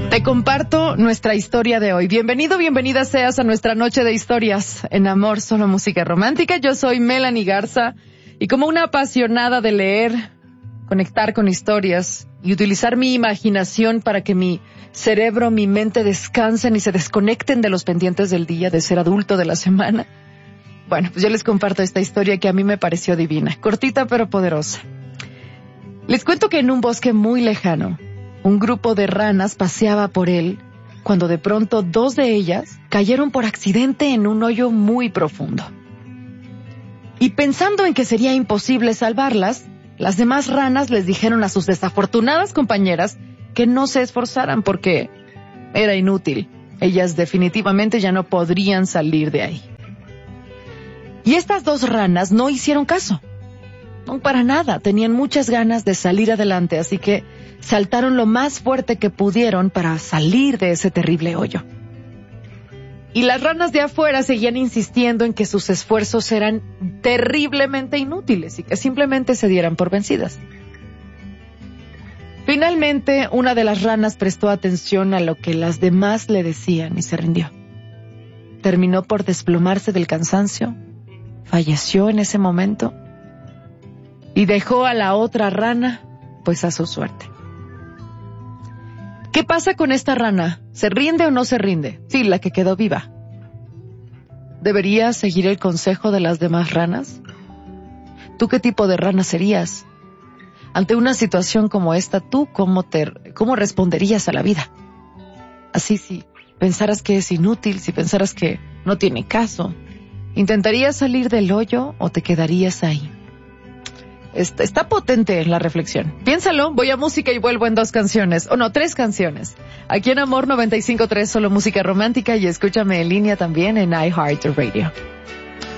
Te comparto nuestra historia de hoy. Bienvenido, bienvenida seas a nuestra noche de historias en Amor, Solo Música Romántica. Yo soy Melanie Garza y como una apasionada de leer, conectar con historias y utilizar mi imaginación para que mi cerebro, mi mente descansen y se desconecten de los pendientes del día, de ser adulto de la semana. Bueno, pues yo les comparto esta historia que a mí me pareció divina, cortita pero poderosa. Les cuento que en un bosque muy lejano, un grupo de ranas paseaba por él cuando de pronto 2 de ellas cayeron por accidente en un hoyo muy profundo. Y pensando en que sería imposible salvarlas, las demás ranas les dijeron a sus desafortunadas compañeras que no se esforzaran porque era inútil. Ellas definitivamente ya no podrían salir de ahí. Y estas 2 ranas no hicieron caso. No, para nada. Tenían muchas ganas de salir adelante, así que saltaron lo más fuerte que pudieron para salir de ese terrible hoyo. Y las ranas de afuera seguían insistiendo en que sus esfuerzos eran terriblemente inútiles y que simplemente se dieran por vencidas. Finalmente, una de las ranas prestó atención a lo que las demás le decían y se rindió. Terminó por desplomarse del cansancio, falleció en ese momento y dejó a la otra rana, pues a su suerte. ¿Qué pasa con esta rana? ¿Se rinde o no se rinde? Sí, la que quedó viva. ¿Deberías seguir el consejo de las demás ranas? ¿Tú qué tipo de rana serías? Ante una situación como esta, ¿tú cómo responderías a la vida? Así, si pensaras que es inútil, si pensaras que no tiene caso, ¿intentarías salir del hoyo o te quedarías ahí? Está potente la reflexión. Piénsalo, voy a música y vuelvo en 2 canciones, o no, 3 canciones. Aquí en Amor 95.3, Solo Música Romántica, y escúchame en línea también en iHeartRadio.